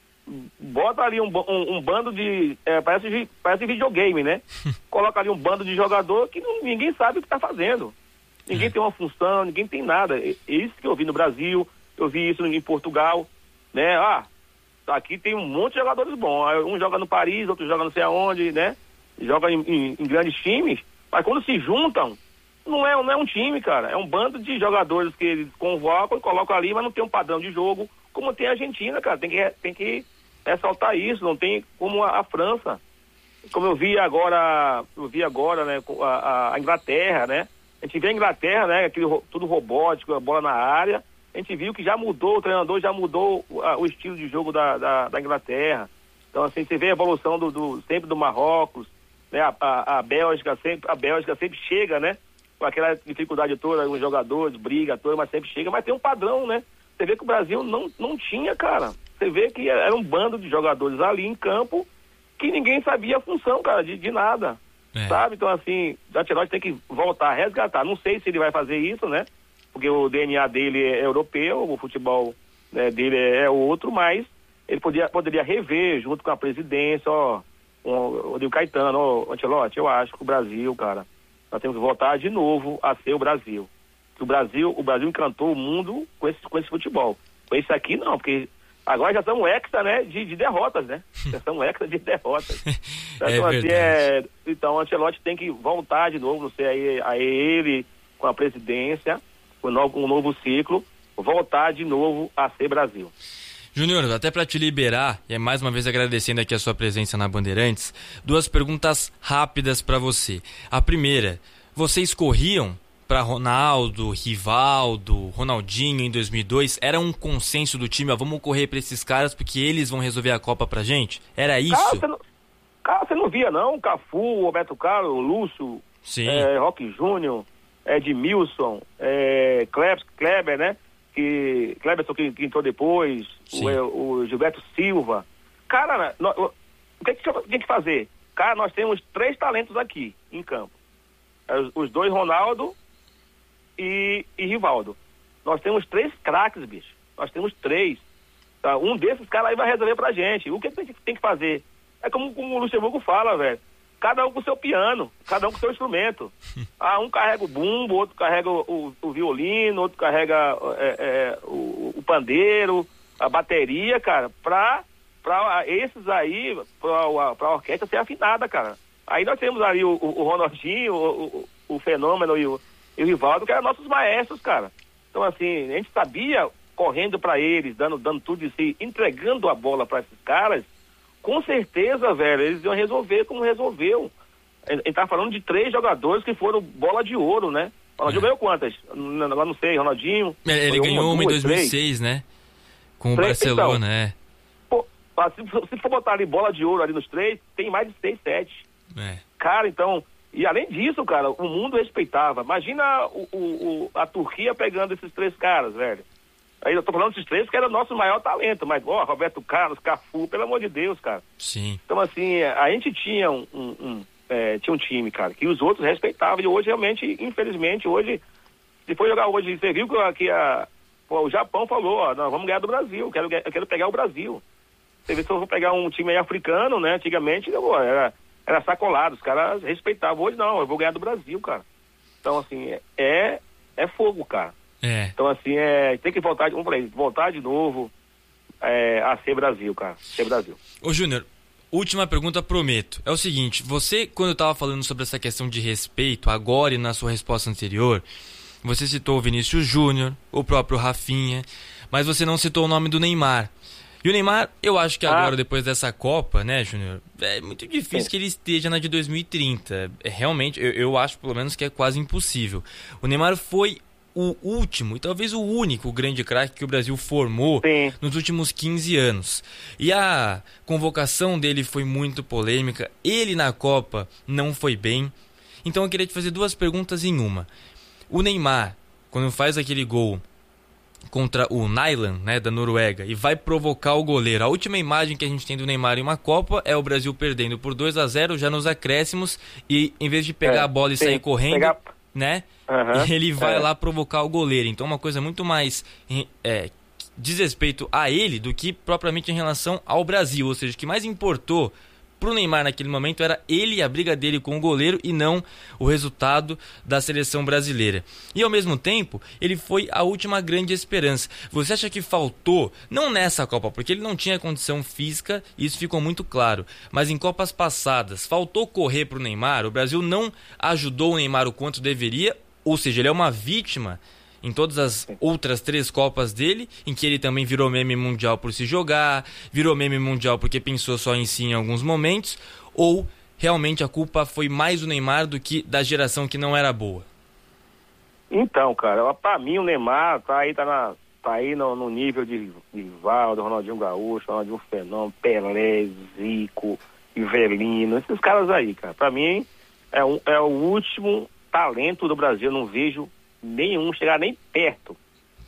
Speaker 9: Bota ali um, um, um bando de... É, parece, parece videogame, né? Coloca ali um bando de jogador que não, ninguém sabe o que está fazendo. Ninguém é. tem uma função, ninguém tem nada. É isso que eu vi no Brasil, eu vi isso em Portugal, né? Ah, aqui tem um monte de jogadores bons. Um joga no Paris, outro joga não sei aonde, né? Joga em, em, em grandes times, mas quando se juntam, não é, não é um time, cara. É um bando de jogadores que eles convocam e colocam ali, mas não tem um padrão de jogo como tem a Argentina, cara. Tem que... Tem que ressaltar isso, não tem como a, a França, como eu vi agora, eu vi agora, né, a, a Inglaterra, né, a gente vê a Inglaterra, né, aquele, tudo robótico, a bola na área, a gente viu que já mudou, o treinador já mudou a, o estilo de jogo da, da, da Inglaterra. Então, assim, você vê a evolução do, do, sempre do Marrocos, né, a, a, a Bélgica sempre, a Bélgica sempre chega, né, com aquela dificuldade toda, os jogadores, briga toda, mas sempre chega, mas tem um padrão, né, você vê que o Brasil não, não tinha, cara. Você vê que era um bando de jogadores ali em campo que ninguém sabia a função, cara, de, de nada, é. sabe? Então, assim, o Ancelotti tem que voltar a resgatar. Não sei se ele vai fazer isso, né? Porque o D N A dele é europeu, o futebol, né, dele é outro, mas ele podia, poderia rever junto com a presidência, ó, o Rodrigo Caetano, ó, Ancelotti, eu acho que o Brasil, cara, nós temos que voltar de novo a ser o Brasil. Que o Brasil, o Brasil encantou o mundo com esse, com esse futebol. Com esse aqui, não, porque... Agora já estamos hexa, né, de, de derrotas, né? Já estamos hexa de derrotas. Então,
Speaker 8: é
Speaker 9: assim, é, então, o Ancelotti tem que voltar de novo, não sei, aí, a ele, com a presidência, com um novo, um novo ciclo, voltar de novo a ser Brasil.
Speaker 8: Júnior, até para te liberar, e é mais uma vez agradecendo aqui a sua presença na Bandeirantes, duas perguntas rápidas para você. A primeira, vocês corriam para Ronaldo, Rivaldo, Ronaldinho em dois mil e dois, era um consenso do time, ó, vamos correr para esses caras porque eles vão resolver a Copa pra gente? Era isso?
Speaker 9: Cara, você não, cara, você não via não, Cafu, Roberto Carlos, Lúcio, é, Roque Júnior, Edmilson, é, Kleber, Kleber, né? Que, Kleber que, que entrou depois, o, o Gilberto Silva. Cara, nós, o que a gente tem que fazer? Cara, nós temos três talentos aqui em campo. Os, os dois Ronaldo e, e Rivaldo. Nós temos três craques, bicho. Nós temos três. Tá? Um desses caras aí vai resolver pra gente. O que a gente tem que fazer? É como, como o Luxemburgo fala, velho. Cada um com o seu piano, cada um com o seu instrumento. Ah, um carrega o bumbo, outro carrega o, o, o violino, outro carrega é, é, o, o pandeiro, a bateria, cara, pra, pra esses aí, pra, pra orquestra ser afinada, cara. Aí nós temos ali o, o, o Ronaldinho, o, o, o Fenômeno e o, e o Rivaldo, que eram nossos maestros, cara. Então, assim, a gente sabia, correndo pra eles, dando, dando tudo de si, entregando a bola pra esses caras, com certeza, velho, eles iam resolver como resolveu. A gente tá falando de três jogadores que foram bola de ouro, né? O Ronaldinho ganhou quantas? Não, não sei, Ronaldinho...
Speaker 8: É, ele ganhou uma, uma duas, em dois mil e seis, três. Né? Com o três, Barcelona, então, é.
Speaker 9: Pô, se, se for botar ali bola de ouro ali nos três, tem mais de seis, sete.
Speaker 8: É.
Speaker 9: Cara, então... E além disso, cara, o mundo respeitava. Imagina o, o, o, a Turquia pegando esses três caras, velho. Aí eu tô falando desses três que era o nosso maior talento, mas, ó, Roberto Carlos, Cafu, pelo amor de Deus, cara.
Speaker 8: Sim.
Speaker 9: Então, assim, a gente tinha um... um, um É, tinha um time, cara, que os outros respeitavam, e hoje realmente, infelizmente, hoje, se for jogar hoje, você viu que, que a, pô, o Japão falou, ó, nós vamos ganhar do Brasil, eu quero, eu quero pegar o Brasil. Você vê, se eu for pegar um time aí africano, né, antigamente, pô, era, era sacolado, os caras respeitavam, hoje não, eu vou ganhar do Brasil, cara. Então, assim, é, é fogo, cara.
Speaker 8: É.
Speaker 9: Então, assim, é, tem que voltar, vamos falar, voltar de novo é, a ser Brasil, cara, ser Brasil.
Speaker 8: Ô, Júnior, última pergunta, prometo. É o seguinte, você, quando eu estava falando sobre essa questão de respeito, agora e na sua resposta anterior, você citou o Vinícius Júnior, o próprio Rafinha, mas você não citou o nome do Neymar. E o Neymar, eu acho que agora, ah. depois dessa Copa, né, Júnior, é muito difícil Sim. que ele esteja na de dois mil e trinta. É, realmente, eu, eu acho, pelo menos, que é quase impossível. O Neymar foi o último e talvez o único grande craque que o Brasil formou Sim. nos últimos quinze anos. E a convocação dele foi muito polêmica. Ele na Copa não foi bem. Então eu queria te fazer duas perguntas em uma. O Neymar, quando faz aquele gol contra o Nyland, né, da Noruega, e vai provocar o goleiro. A última imagem que a gente tem do Neymar em uma Copa é o Brasil perdendo por dois a zero já nos acréscimos, e em vez de pegar é, a bola e sim, sair correndo, pegar... né? Uhum, ele vai é. lá provocar o goleiro. Então uma coisa muito mais é, diz respeito a ele do que propriamente em relação ao Brasil. Ou seja, o que mais importou pro Neymar naquele momento era ele e a briga dele com o goleiro, e não o resultado da seleção brasileira. E ao mesmo tempo, ele foi a última grande esperança. Você acha que faltou, não nessa Copa, porque ele não tinha condição física, isso ficou muito claro, mas em Copas passadas, faltou correr pro Neymar? O Brasil não ajudou o Neymar o quanto deveria? Ou seja, ele é uma vítima em todas as outras três Copas dele, em que ele também virou meme mundial por se jogar, virou meme mundial porque pensou só em si em alguns momentos, ou realmente a culpa foi mais do Neymar do que da geração que não era boa?
Speaker 9: Então, cara, pra mim o Neymar tá aí, tá na, tá aí no, no nível de Rivaldo, Ronaldinho Gaúcho, Ronaldinho Fenômeno, Pelé, Zico, Ivelino, esses caras aí, cara. Pra mim é, um, é o último talento do Brasil, eu não vejo nenhum chegar nem perto,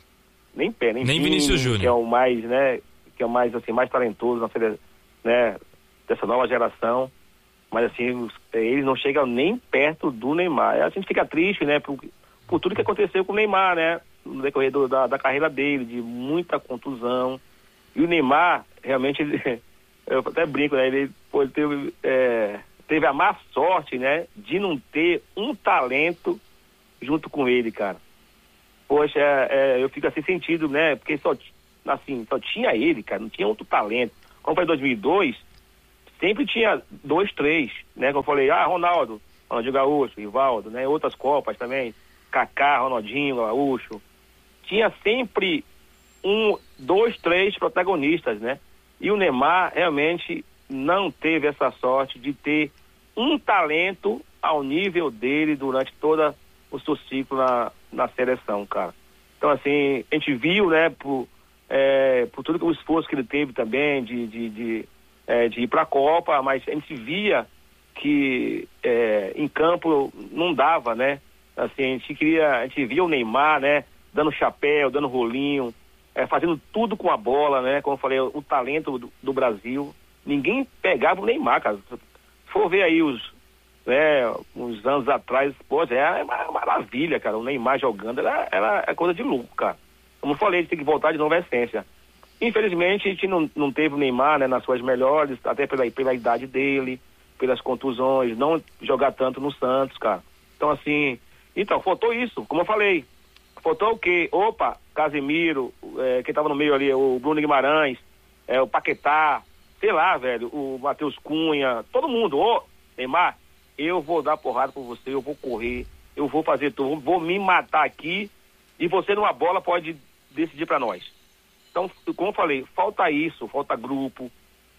Speaker 9: nem perto, nem,
Speaker 8: nem Vinícius Júnior,
Speaker 9: que é o mais, né, que é o mais assim, mais talentoso, né, dessa nova geração, mas assim, eles não chegam nem perto do Neymar. A gente fica triste, né, por, por tudo que aconteceu com o Neymar, né, no decorrer do, da, da carreira dele, de muita contusão, e o Neymar, realmente, ele, eu até brinco, né, ele pô, teve, é, teve a má sorte, né, de não ter um talento junto com ele, cara. Poxa, é, é, eu fico assim sentido, né? Porque só, assim, só tinha ele, cara, não tinha outro talento. Como foi em dois mil e dois, sempre tinha dois, três, né? Como eu falei, ah, Ronaldo, Ronaldinho Gaúcho, Rivaldo, né? Outras Copas também, Kaká, Ronaldinho Gaúcho. Tinha sempre um, dois, três protagonistas, né? E o Neymar realmente não teve essa sorte de ter um talento ao nível dele durante toda o seu ciclo na, na seleção, cara. Então, assim, a gente viu, né, por, é, por tudo que o esforço que ele teve também de, de, de, é, de ir pra Copa, mas a gente via que é, em campo não dava, né? Assim, a gente queria, a gente via o Neymar, né, dando chapéu, dando rolinho, é, fazendo tudo com a bola, né? Como eu falei, o, o talento do, do Brasil. Ninguém pegava o Neymar, cara. Se for ver aí os né, uns anos atrás, pô, é uma maravilha, cara, o Neymar jogando, ela, ela é coisa de louco, cara. Como eu falei, a gente tem que voltar de novo à essência. Infelizmente, a gente não, não teve o Neymar, né, nas suas melhores, até pela, pela idade dele, pelas contusões, não jogar tanto no Santos, cara. Então, assim, então, faltou isso, como eu falei, faltou o quê? Opa, Casemiro, é, quem tava no meio ali, o Bruno Guimarães, é, o Paquetá, sei lá, velho, o Matheus Cunha, todo mundo. Ô, Neymar, eu vou dar porrada por você, eu vou correr, eu vou fazer tudo, vou me matar aqui e você numa bola pode decidir pra nós. Então, como eu falei, falta isso, falta grupo,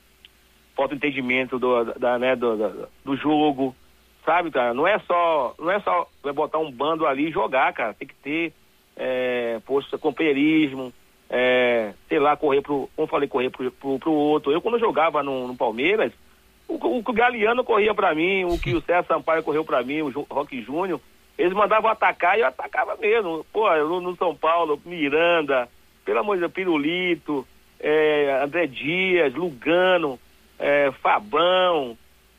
Speaker 9: falta entendimento do, da, né, do, do, do jogo, sabe, cara? Não é só, não é só botar um bando ali e jogar, cara. Tem que ter, é, poxa, companheirismo, é, sei lá, correr pro, como eu falei, correr pro, pro, pro outro. Eu, quando eu jogava no, no Palmeiras, o, o, o Galeano corria pra mim, o que o César Sampaio correu pra mim, o Roque Júnior, eles mandavam atacar e eu atacava mesmo. Pô, no, no São Paulo, Miranda, pelo amor de Deus, Pirulito, é, André Dias, Lugano, é, Fabão,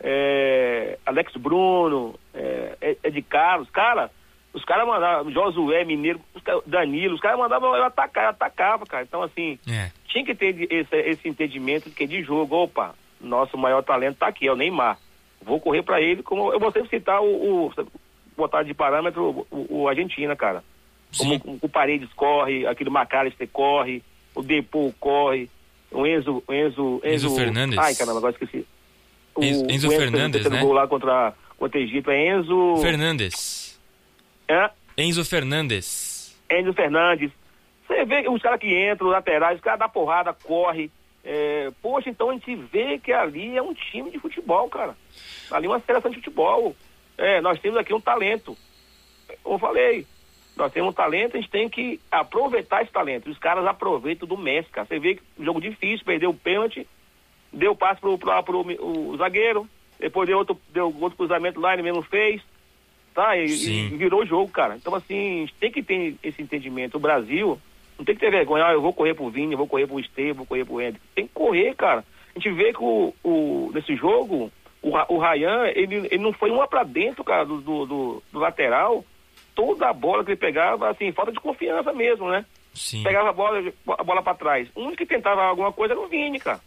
Speaker 9: é, Alex Bruno, é, Ed Carlos, cara, os caras mandavam, Josué Mineiro, os cara, Danilo, os caras mandavam eu atacar, eu atacava, cara. Então, assim, é. tinha que ter esse, esse entendimento de que de jogo, opa, nosso maior talento tá aqui, é o Neymar. Vou correr pra ele, como eu vou sempre citar o, o botar de parâmetro o, o Argentina, cara. Como o, o Paredes corre, aquele McAllister corre, o Depou corre, o Enzo, Enzo, Enzo,
Speaker 8: Enzo Fernandes.
Speaker 9: Ai, caramba, agora esqueci. O,
Speaker 8: Enzo, Enzo,
Speaker 9: o Enzo
Speaker 8: Fernandes, né?
Speaker 9: Gol lá contra, contra o Egito, é Enzo...
Speaker 8: Fernandes.
Speaker 9: É?
Speaker 8: Enzo Fernandes.
Speaker 9: Enzo Fernandes. Você vê os caras que entram, os laterais, os caras dão porrada, corre. É, poxa, então a gente vê que ali é um time de futebol, cara. Ali é uma seleção de futebol. É, nós temos aqui um talento. Como eu falei, nós temos um talento, a gente tem que aproveitar esse talento. Os caras aproveitam do Messi, cara. Você vê que um jogo difícil, perdeu o pênalti, deu passe pro, pro, pro, pro o zagueiro, depois deu outro, deu outro cruzamento lá, ele mesmo fez, tá? E, e virou o jogo, cara. Então, assim, a gente tem que ter esse entendimento. O Brasil não tem que ter vergonha, ah, eu vou correr pro Vini, eu vou correr pro Estevam, vou correr pro Hendrick. Tem que correr, cara. A gente vê que o, o, nesse jogo, o, o Ryan, ele, ele não foi uma pra dentro, cara, do, do, do, do lateral. Toda a bola que ele pegava, assim, falta de confiança mesmo, né?
Speaker 8: Sim. Pegava
Speaker 9: a bola, a bola pra trás. O único que tentava alguma coisa era o Vini, cara.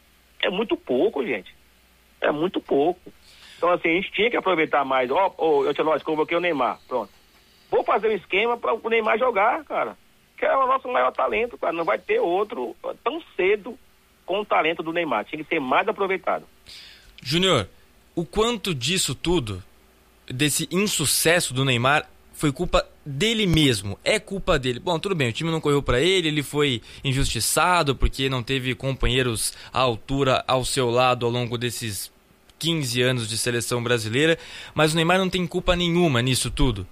Speaker 9: É muito pouco, gente. É muito pouco. Então, assim, a gente tinha que aproveitar mais. Ó, oh, eu te nós convoquei o Neymar. Pronto. Vou fazer um esquema para o Neymar jogar, cara. Que é o nosso maior talento, cara. Não vai ter outro tão cedo com o talento do Neymar. Tinha que ser mais aproveitado.
Speaker 8: Júnior, o quanto disso tudo, desse insucesso do Neymar, foi culpa dele mesmo, é culpa dele. Bom, tudo bem, o time não correu pra ele, ele foi injustiçado porque não teve companheiros à altura ao seu lado ao longo desses quinze anos de seleção brasileira, mas o Neymar não tem culpa nenhuma nisso tudo.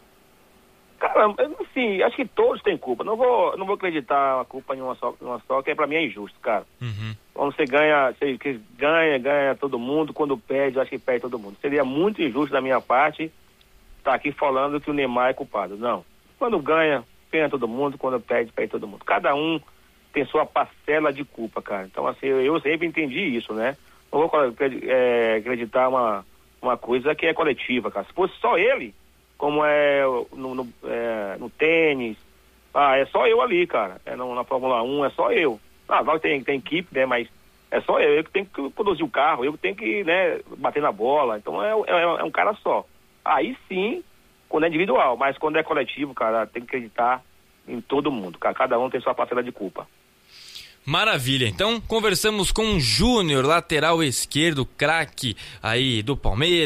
Speaker 9: Cara, assim, acho que todos têm culpa. Não vou, não vou acreditar a culpa em uma só, uma só, que pra mim é injusto, cara. Uhum. Quando você ganha, você ganha, ganha todo mundo, quando perde, acho que perde todo mundo. Seria muito injusto da minha parte tá aqui falando que o Neymar é culpado. Não. Quando ganha, ganha todo mundo. Quando perde, perde todo mundo. Cada um tem sua parcela de culpa, cara. Então, assim, eu, eu sempre entendi isso, né? Não vou é, acreditar uma, uma coisa que é coletiva, cara. Se fosse só ele, como é no, no, é, no tênis, ah, é só eu ali, cara. É no, na Fórmula um, é só eu. Ah, vai tem, tem equipe, né? Mas é só eu. Eu que tenho que conduzir o carro, eu que tenho que, né, bater na bola. Então, é, é, é um cara só. Aí sim, quando é individual, mas quando é coletivo, cara, tem que acreditar em todo mundo, cara. Cada um tem sua parcela de culpa.
Speaker 8: Maravilha, então conversamos com o Júnior, lateral esquerdo, craque aí do Palmeiras.